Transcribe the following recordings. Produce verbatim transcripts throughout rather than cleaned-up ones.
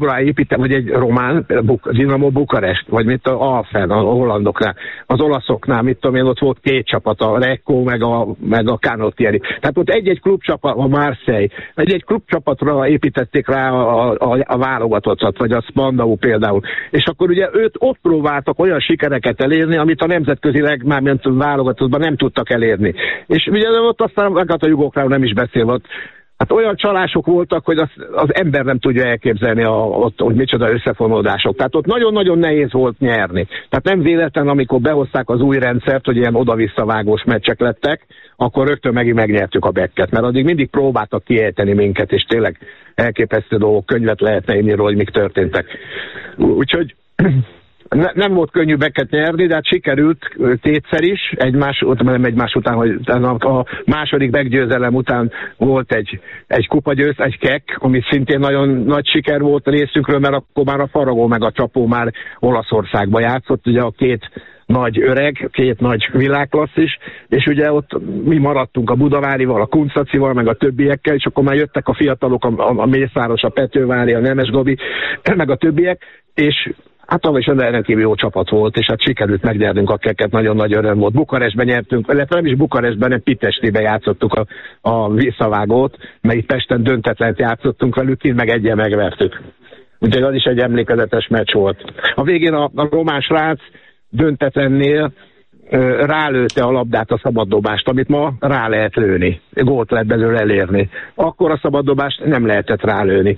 építem, vagy egy román, Dinamo Bukarest, vagy mit a Alfen, a hollandoknál, az olaszoknál, mit tudom én, ott volt két csapat, a Recco, meg a, meg a Canottieri. Tehát ott egy-egy klubcsapat, a Marseille, egy-egy klubcsapatra építették rá a, a, a válogatottat, vagy a Spandau például. És akkor ugye őt ott próbáltak olyan sikereket elérni, amit a nemzetközileg már mint válogatottban nem tudtak elérni. És ugye ott aztán a jugokról nem is beszél, ott hát olyan csalások voltak, hogy az, az ember nem tudja elképzelni, a, ott, hogy micsoda összefonódások. Tehát ott nagyon-nagyon nehéz volt nyerni. Tehát nem véletlen, amikor behozták az új rendszert, hogy ilyen oda-visszavágós meccsek lettek, akkor rögtön megint megnyertük a bekket, mert addig mindig próbáltak kiejteni minket, és tényleg elképesztő dolgok, könyvet lehetne írni róla, hogy mik történtek. Úgyhogy Ne, nem volt könnyű beket nyerni, de hát sikerült kétszer is, egymás, nem egymás után, hogy a második meggyőzelem után volt egy, egy kupagyőz, egy kek, ami szintén nagyon nagy siker volt a részünkről, mert akkor már a Faragó meg a Csapó már Olaszországba játszott, ugye a két nagy öreg, két nagy világklasszis, és ugye ott mi maradtunk a Budavárival, a Kuncacival, meg a többiekkel, és akkor már jöttek a fiatalok, a, a Mészáros, a Petővári, a Nemes Gabi, meg a többiek, és hát tavaly is rendkívül jó csapat volt, és hát sikerült megnyernünk a keket, nagyon nagy öröm volt. Bukarestben nyertünk, illetve nem is Bukarestben, hanem Pitestiben játszottuk a, a visszavágót, mert itt Pesten döntetlent játszottunk velük, így meg egyen megvertük. Úgyhogy az is egy emlékezetes meccs volt. A végén a, a román srác döntetlennél ö, rálőtte a labdát, a szabaddobást, amit ma rá lehet lőni. Gólt lehet belőle elérni. Akkor a szabaddobást nem lehetett rálőni.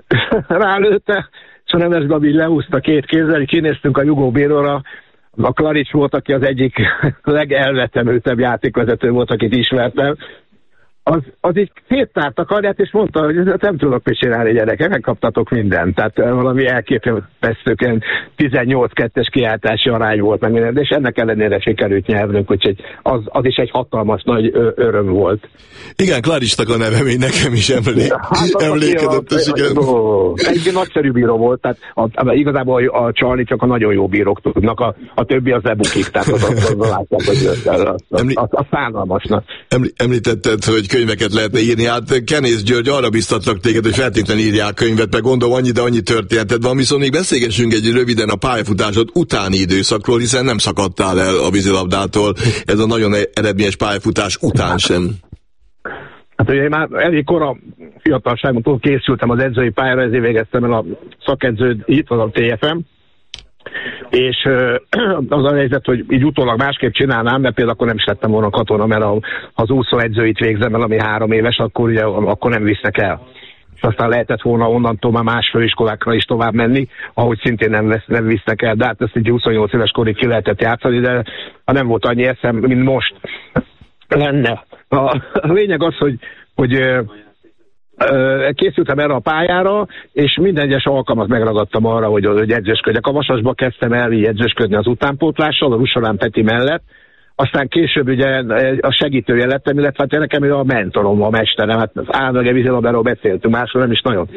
Rálőtte, és a Nemes Gabi lehúzta két kézzel, kinéztünk a Jugó bíróra, a Klarics volt, aki az egyik legelvetemültebb játékvezető volt, akit ismertem. Az, az így széttárt a karját, és mondta, hogy nem tudok mit csinálni, gyerekek, megkaptatok mindent. Tehát valami elképesztő tizennyolc kettes kiáltási arány volt, meg minden, és ennek ellenére sikerült nyernünk, úgyhogy az, az is egy hatalmas nagy ö, öröm volt. Igen, Klaricsnak a neve még nekem is emlék, hát, emlékezett. Egy nagyszerű bíró volt, tehát a, a, igazából a, a csalni csak a nagyon jó bírók tudnak, a, a többi az lebukik, tehát az, az, az látják, hogy a, a, a, a szánalmasnak. Emlí, említetted, hogy könyveket lehetne írni. Hát Kenész György arra biztatlak téged, hogy feltétlenül írják könyvet, meg gondolom annyi, de annyi történeted van, viszont még beszélgessünk egy röviden a pályafutásod utáni időszakról, hiszen nem szakadtál el a vízilabdától, ez a nagyon eredményes pályafutás után sem. Hát ugye én már elég kora fiatalságomtól készültem az edzői pályára, ezért végeztem el a szakedződ itt, az a té ef em, és az a helyzet, hogy így utólag másképp csinálnám, mert például akkor nem is lettem volna katona, mert ha az úszó edzőit végzem el, ami három éves, akkor ugye akkor nem visznek el. És aztán lehetett volna onnantól már más főiskolákra is tovább menni, ahogy szintén nem, vesz, nem visznek el, de hát ezt így huszonnyolc éves korig ki lehetett játszani, de ha nem volt annyi eszem, mint most lenne. A, a lényeg az, hogy, hogy készültem erre a pályára, és minden egyes alkalmat megragadtam arra, hogy, hogy edzősködjek. A Vasasba kezdtem el így edzősködni az utánpótlással, a Rusolán Peti mellett, aztán később ugye a segítője lettem, illetve hát nekem a mentorom, a mesterem, hát állandóan vízilabdáról beszéltünk, másról nem is nagyon.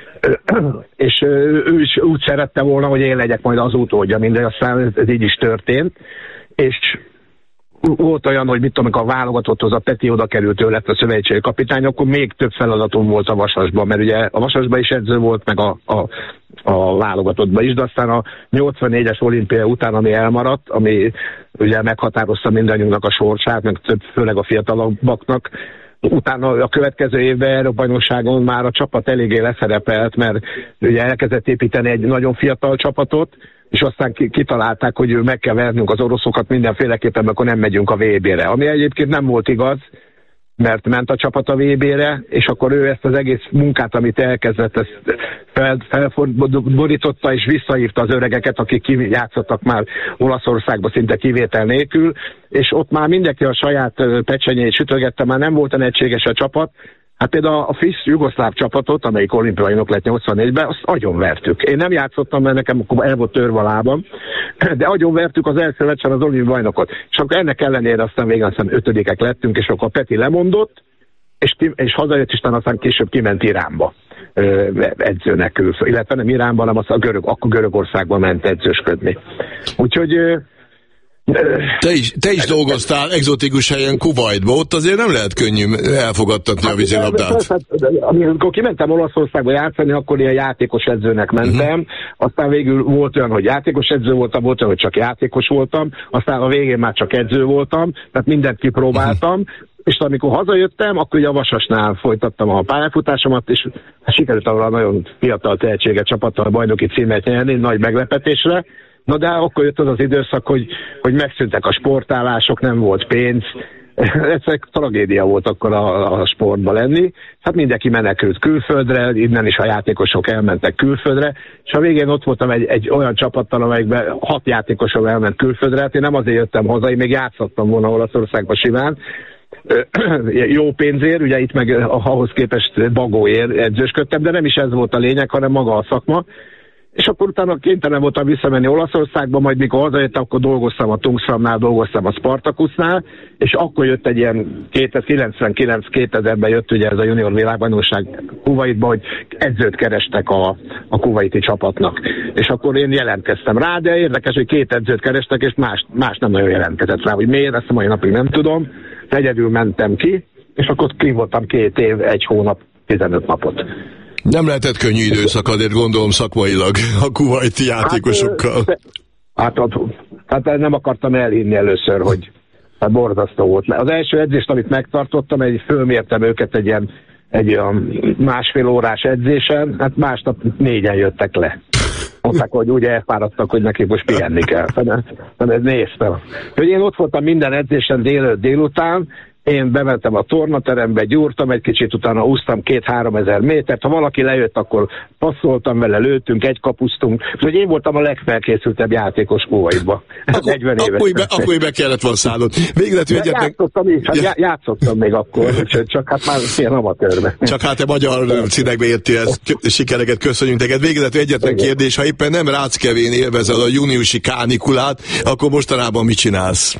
És ő is úgy szerette volna, hogy én legyek majd az utódja, minden, aztán ez így is történt, és volt olyan, hogy mit tudom, amikor a válogatotthoz a Peti oda került, ő lett a szövetségi kapitány, akkor még több feladatom volt a Vasasban, mert ugye a Vasasban is edző volt, meg a, a, a válogatottban is, de aztán a nyolcvannégyes olimpia után, ami elmaradt, ami ugye meghatározta mindannyiunknak a sorsát, meg több, főleg a fiatalabbaknak, utána a következő évben Európa-bajnokságon már a csapat eléggé leszerepelt, mert ugye elkezdett építeni egy nagyon fiatal csapatot, és aztán kitalálták, hogy meg kell vernünk az oroszokat mindenféleképpen, akkor nem megyünk a vé bére. Ami egyébként nem volt igaz, mert ment a csapat a vé bére, és akkor ő ezt az egész munkát, amit elkezdett, ezt fel, felborította és visszahívta az öregeket, akik játszottak már Olaszországba szinte kivétel nélkül, és ott már mindenki a saját pecsenyét sütögette, már nem volt egységes a csapat. Hát például a FISZ jugoszláv csapatot, amelyik olimpiai bajnok lett nyolcvannégyben, azt agyonvertük. Én nem játszottam, mert nekem akkor el volt törve a lábam, de agyonvertük az első meccsen az olimpiai bajnokot. És akkor ennek ellenére aztán végül aztán ötödikek lettünk, és akkor Peti lemondott, és, és hazajött, és aztán később kiment Iránba edzőnek külföld. Illetve nem Iránban, hanem az a görög, akkor Görögországban ment edzősködni. Úgyhogy Te is, te is dolgoztál egzotikus helyen Kuwaitba, ott azért nem lehet könnyű elfogadtatni a vízilabdát. Amikor kimentem Olaszországba játszani, akkor ilyen játékos edzőnek mentem, uh-huh. aztán végül volt olyan, hogy játékos edző voltam, volt olyan, hogy csak játékos voltam, aztán a végén már csak edző voltam, tehát mindent kipróbáltam, uh-huh. és amikor hazajöttem, akkor ugye a Vasasnál folytattam a pályafutásomat, és sikerült ahol a nagyon fiatal tehetséges csapattal a bajnoki címet nyerni, nagy meglepetésre. Na de akkor jött az az időszak, hogy, hogy megszűntek a sportálások, nem volt pénz. Ez tragédia volt akkor a, a sportban lenni. Hát mindenki menekült külföldre, innen is a játékosok elmentek külföldre, és a végén ott voltam egy, egy olyan csapattal, amelyikben hat játékosom elment külföldre, hát én nem azért jöttem haza, én még játszottam volna Olaszországban simán, jó pénzért, ugye itt meg ahhoz képest bagóért edzősködtem, de nem is ez volt a lényeg, hanem maga a szakma. És akkor utána kénytelen voltam visszamenni Olaszországba, majd mikor hazajöttem, akkor dolgoztam a Tungsramnál, dolgoztam a Spartakusnál, és akkor jött egy ilyen kilencvenkilenc-kétezerben jött ugye ez a junior világbajnokság Kuwaitba, hogy edzőt kerestek a, a kuwaiti csapatnak. És akkor én jelentkeztem rá, de érdekes, hogy két edzőt kerestek, és más, más nem nagyon jelentkezett rá, hogy miért, ezt a mai napig nem tudom. Egyedül mentem ki, és akkor ki voltam két év, egy hónap, tizenöt napot. Nem lehetett könnyű időszak, azért gondolom szakmailag a kuwaiti játékosokkal. Hát, hát, hát nem akartam elhinni először, hogy hát borzasztó volt. Az első edzést, amit megtartottam, egy fölmértem őket egy ilyen egy olyan másfél órás edzésen, hát másnap négyen jöttek le. Mondták, hogy úgy elfáradtak, hogy nekik most pihenni kell. Nem, ez néztem. Hogy én ott voltam minden edzésen délőtt délután, én bementem a tornaterembe, gyúrtam egy kicsit, utána úsztam két-három ezer métert, ha valaki lejött, akkor passzoltam vele, lőttünk, egy kapusztunk, hogy én voltam a legfelkészültebb játékos Kuwaitba. negyven éves. Akkor, be, akkor be kellett volna szállnod. Végletű egyetlen... Játszottam is, hát já, játszottam még akkor, csak hát már ilyen amatőrbe. Csak hát te magyar színekbe értél, ezt sikereket köszönjük neked. Végletű egyetlen kérdés, ha éppen nem Ráckevén élvezed a júniusi kánikulát, akkor mostanában mit csinálsz?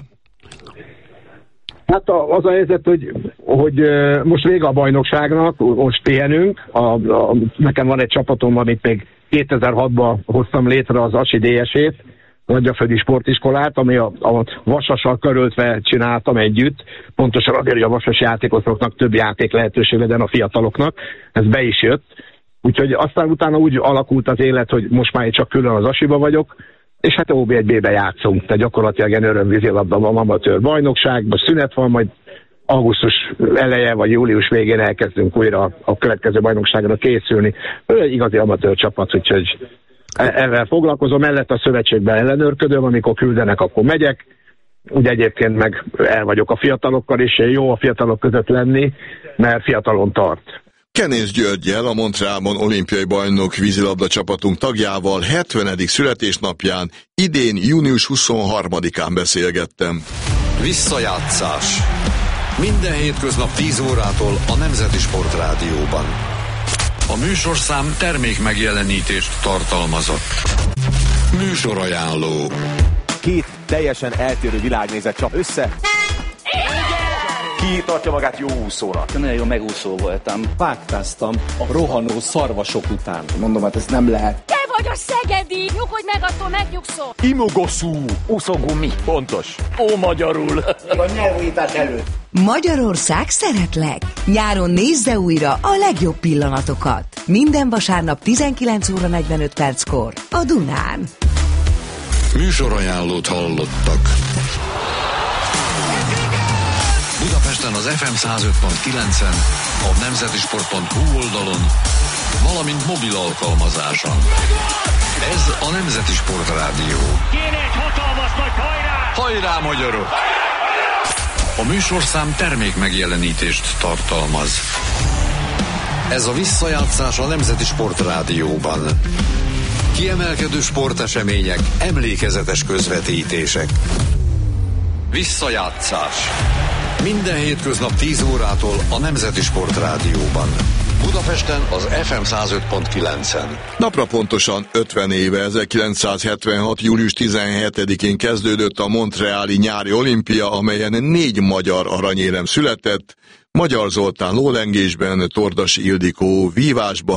Hát az a helyzet, hogy, hogy most vége a bajnokságnak, most pihenünk. A, a, nekem van egy csapatom, amit még kétezer-hatban hoztam létre, az Asi dé es-ét, Nagyaföldi Sportiskolát, ami a, a Vasassal körültve csináltam együtt, pontosan azért, hogy a vasas játékosoknak több játék lehetőség legyen a fiataloknak, ez be is jött. Úgyhogy aztán utána úgy alakult az élet, hogy most már csak külön az Asiba vagyok, és hát ó bé egy bé-be játszunk, tehát gyakorlatilag ilyen örömvízilabda van, amatőr bajnokság, most szünet van, majd augusztus eleje vagy július végén elkezdünk újra a következő bajnokságra készülni. Ő egy igazi amatőr csapat, úgyhogy ezzel foglalkozom, mellett a szövetségben ellenőrködöm, amikor küldenek, akkor megyek. Ugye egyébként meg el vagyok a fiatalokkal, és jó a fiatalok között lenni, mert fiatalon tart. Kenész Györggyel, a Montrealban olimpiai bajnok vízilabda csapatunk tagjával hetvenedik születésnapján idén június huszonharmadikán beszélgettem. Visszajátszás. Minden hétköznap tíz órától a Nemzeti Sport Rádióban. A műsorszám termék megjelenítést tartalmazott. Műsorajánló. Két teljesen eltérő világnézet csap össze. Ki tartja magát jó úszónak? Nagyon jó megúszó voltam. Vágtáztam a rohanó szarvasok után. Mondom, hát ez nem lehet. Te vagy a szegedi! Nyugodj meg, attól megnyugszol! Imogoszú. Úszógumi. Pontos. Ó, magyarul. A nyelvújítás előtt. Magyarország szeretlek! Nyáron nézze újra a legjobb pillanatokat. Minden vasárnap tizenkilenc óra negyvenöt perckor a Dunán. Műsorajánlót hallottak. Budapesten az ef em száz öt pont kilencen, a nemzetisport pont hu oldalon, valamint mobil alkalmazáson. Ez a Nemzeti Sport Rádió. Kéne egy hatalmas nagy hajrá! Hajrá, magyarok! A műsorszám termék megjelenítést tartalmaz. Ez a visszajátszás a Nemzeti Sport Rádióban. Kiemelkedő sportesemények, emlékezetes közvetítések. Visszajátszás. Minden hétköznap tíz órától a Nemzeti Sport Rádióban. Budapesten az ef em száz öt pont kilencen. Napra pontosan ötven éve, ezerkilencszázhetvenhat. július tizenhetedikén kezdődött a montreali nyári olimpia, amelyen négy magyar aranyérem született, Magyar Zoltán lólengésben, Tordasi Ildikó vívásban,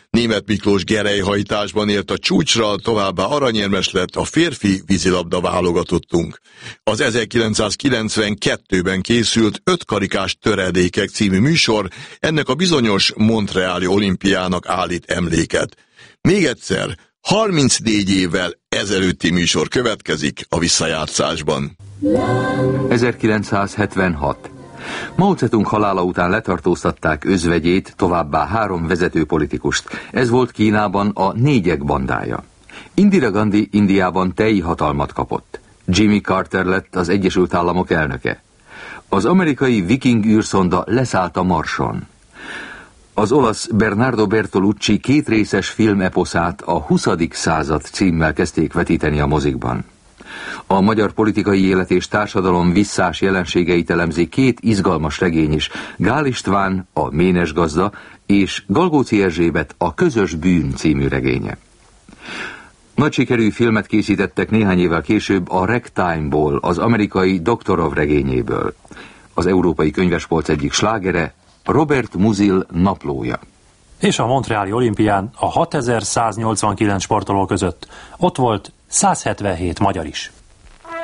Németh Miklós gerelyhajtásban ért a csúcsra, továbbá aranyérmes lett a férfi vízilabda válogatottunk. Az ezerkilencszázkilencvenkettőben készült Öt karikás töredékek című műsor ennek a bizonyos Montreali olimpiának állít emléket. Még egyszer, harmincnégy évvel ezelőtti műsor következik a visszajátszásban. ezerkilencszázhetvenhat. Mao Zedong halála után letartóztatták özvegyét, továbbá három vezető politikust. Ez volt Kínában a négyek bandája. Indira Gandhi Indiában teljes hatalmat kapott. Jimmy Carter lett az Egyesült Államok elnöke. Az amerikai Viking űrszonda leszállt a Marson. Az olasz Bernardo Bertolucci kétrészes filmeposzát, a huszadik század címmel kezdték vetíteni a mozikban. A magyar politikai élet és társadalom visszás jelenségeit elemzi két izgalmas regény is, Gál István, a Ménes gazda, és Galgóci Erzsébet, a Közös bűn című regénye. Nagy sikerű filmet készítettek néhány évvel később a Ragtime-ból, az amerikai Doktorov regényéből. Az európai könyvespolc egyik slágere, Robert Musil naplója. És a Montreali olimpián a hatezer-száznyolcvankilenc sportoló között ott volt százhetvenhét magyar is.